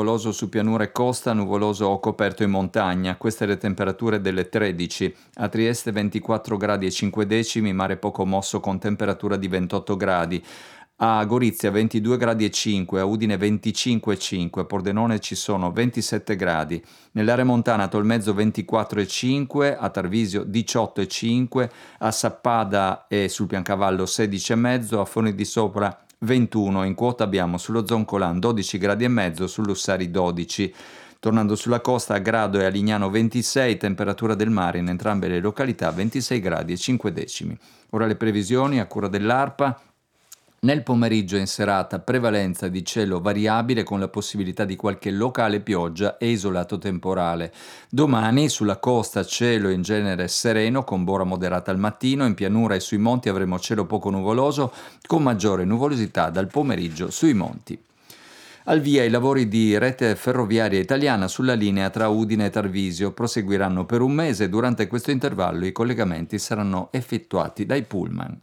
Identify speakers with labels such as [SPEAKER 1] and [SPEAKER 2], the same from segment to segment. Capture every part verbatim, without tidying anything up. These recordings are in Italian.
[SPEAKER 1] nuvoloso su pianura e costa, nuvoloso o coperto in montagna. Queste le temperature delle tredici. A Trieste ventiquattro gradi e cinque decimi, mare poco mosso con temperatura di ventotto gradi. A Gorizia ventidue gradi e cinque, a Udine venticinque e cinque, a Pordenone ci sono ventisette gradi. Nell'area montana a Tolmezzo ventiquattro e cinque, a Tarvisio diciotto e cinque, a Sappada e sul Piancavallo sedici e mezzo, a Forni di Sopra ventuno. In quota abbiamo sullo Zoncolan dodici gradi e mezzo, sull'Ussari dodici. Tornando sulla costa, a Grado e a Lignano ventisei, temperatura del mare in entrambe le località ventisei gradi e cinque decimi. Ora le previsioni a cura dell'ARPA. Nel pomeriggio e in serata prevalenza di cielo variabile con la possibilità di qualche locale pioggia e isolato temporale. Domani sulla costa cielo in genere sereno con bora moderata al mattino, in pianura e sui monti avremo cielo poco nuvoloso con maggiore nuvolosità dal pomeriggio sui monti. Al via i lavori di rete ferroviaria italiana sulla linea tra Udine e Tarvisio proseguiranno per un mese. Durante questo intervallo i collegamenti saranno effettuati dai pullman.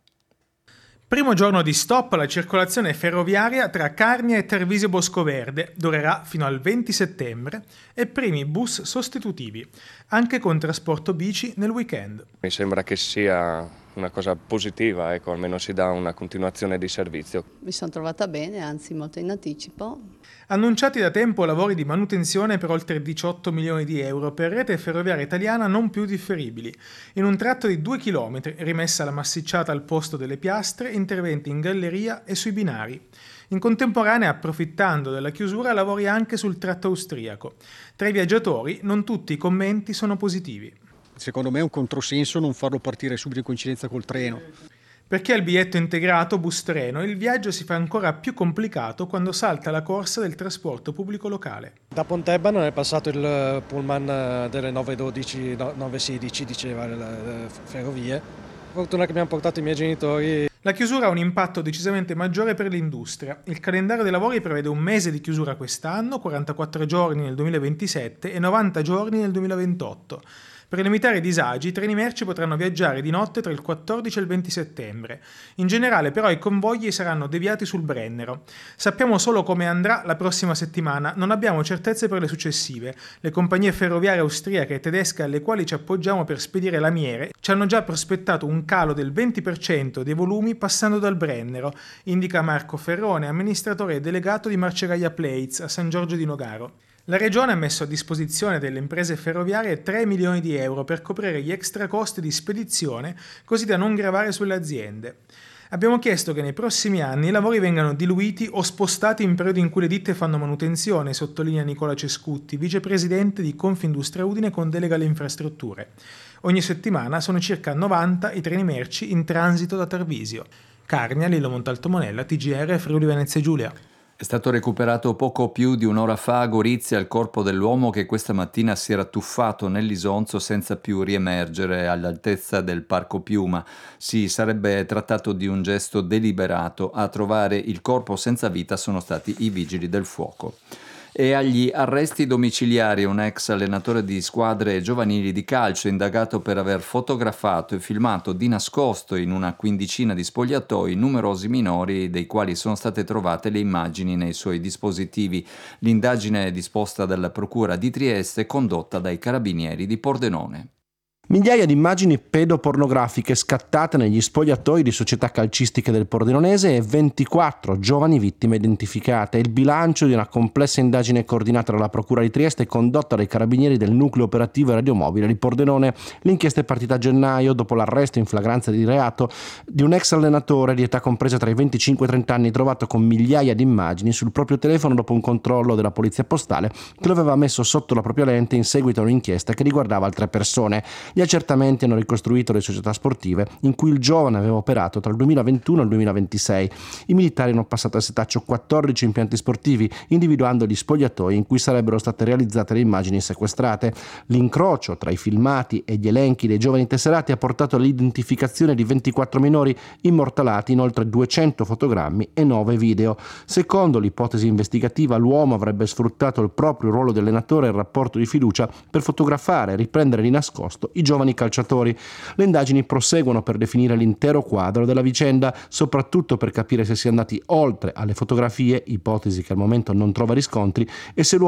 [SPEAKER 2] Primo giorno di stop alla circolazione ferroviaria tra Carnia e Tarvisio Boscoverde, durerà fino al venti settembre, e primi bus sostitutivi, anche con trasporto bici nel weekend.
[SPEAKER 3] Mi sembra che sia una cosa positiva, ecco, almeno si dà una continuazione di servizio.
[SPEAKER 4] Mi sono trovata bene, anzi molto in anticipo.
[SPEAKER 2] Annunciati da tempo lavori di manutenzione per oltre diciotto milioni di euro per rete ferroviaria italiana non più differibili. In un tratto di due chilometri, rimessa la massicciata al posto delle piastre, interventi in galleria e sui binari. In contemporanea, approfittando della chiusura, lavori anche sul tratto austriaco. Tra i viaggiatori, non tutti i commenti sono positivi.
[SPEAKER 5] Secondo me è un controsenso non farlo partire subito in coincidenza col treno.
[SPEAKER 2] Perché al biglietto integrato bus-treno il viaggio si fa ancora più complicato quando salta la corsa del trasporto pubblico locale.
[SPEAKER 6] Da Pontebba è passato il pullman delle nove dodici, nove sedici, diceva le ferrovie. Fortuna che abbiamo portato i miei genitori.
[SPEAKER 2] La chiusura ha un impatto decisamente maggiore per l'industria. Il calendario dei lavori prevede un mese di chiusura quest'anno, quarantaquattro giorni nel duemilaventisette e novanta giorni nel duemilaventotto. Per limitare i disagi, i treni merci potranno viaggiare di notte tra il quattordici e il venti settembre. In generale, però, i convogli saranno deviati sul Brennero. Sappiamo solo come andrà la prossima settimana, non abbiamo certezze per le successive. Le compagnie ferroviarie austriache e tedesche alle quali ci appoggiamo per spedire lamiere ci hanno già prospettato un calo del venti per cento dei volumi passando dal Brennero, indica Marco Ferrone, amministratore e delegato di Marcegaglia Plates a San Giorgio di Nogaro. La Regione ha messo a disposizione delle imprese ferroviarie tre milioni di euro per coprire gli extra costi di spedizione, così da non gravare sulle aziende. Abbiamo chiesto che nei prossimi anni i lavori vengano diluiti o spostati in periodi in cui le ditte fanno manutenzione, sottolinea Nicola Cescutti, vicepresidente di Confindustria Udine con delega alle infrastrutture. Ogni settimana sono circa novanta i treni merci in transito da Tarvisio. Carnia, Lillo Montalto Monella, T G R, Friuli Venezia Giulia.
[SPEAKER 1] È stato recuperato poco più di un'ora fa a Gorizia il corpo dell'uomo che questa mattina si era tuffato nell'Isonzo senza più riemergere all'altezza del Parco Piuma. Si sarebbe trattato di un gesto deliberato. A trovare il corpo senza vita sono stati i vigili del fuoco. E agli arresti domiciliari un ex allenatore di squadre giovanili di calcio indagato per aver fotografato e filmato di nascosto in una quindicina di spogliatoi numerosi minori dei quali sono state trovate le immagini nei suoi dispositivi. L'indagine è disposta dalla Procura di Trieste condotta dai Carabinieri di Pordenone.
[SPEAKER 7] Migliaia di immagini pedopornografiche scattate negli spogliatoi di società calcistiche del Pordenonese e ventiquattro giovani vittime identificate. È il bilancio di una complessa indagine coordinata dalla Procura di Trieste e condotta dai Carabinieri del Nucleo Operativo e Radiomobile di Pordenone. L'inchiesta è partita a gennaio dopo l'arresto in flagranza di reato di un ex allenatore di età compresa tra i venticinque e i trenta anni trovato con migliaia di immagini sul proprio telefono dopo un controllo della polizia postale che lo aveva messo sotto la propria lente in seguito a un'inchiesta che riguardava altre persone. Gli accertamenti hanno ricostruito le società sportive in cui il giovane aveva operato tra il duemilaventuno e il duemilaventisei. I militari hanno passato a setaccio quattordici impianti sportivi, individuando gli spogliatoi in cui sarebbero state realizzate le immagini sequestrate. L'incrocio tra i filmati e gli elenchi dei giovani tesserati ha portato all'identificazione di ventiquattro minori immortalati in oltre duecento fotogrammi e nove video. Secondo l'ipotesi investigativa, l'uomo avrebbe sfruttato il proprio ruolo di allenatore e il rapporto di fiducia per fotografare e riprendere di nascosto i giovani calciatori. Le indagini proseguono per definire l'intero quadro della vicenda, soprattutto per capire se si è andati oltre alle fotografie, ipotesi che al momento non trova riscontri, e se l'uomo